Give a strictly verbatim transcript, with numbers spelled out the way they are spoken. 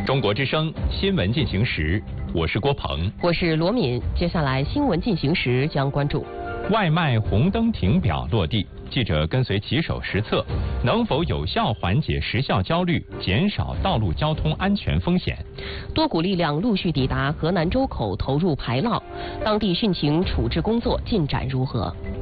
中国之声新闻进行时，我是郭鹏， 我是罗敏。接下来新闻进行时将关注： 外卖红灯停表落地，记者跟随骑手实测，能否有效缓解时效焦虑，减少道路交通安全风险？ 多股力量陆续抵达河南周口投入排涝，当地汛情处置工作进展如何？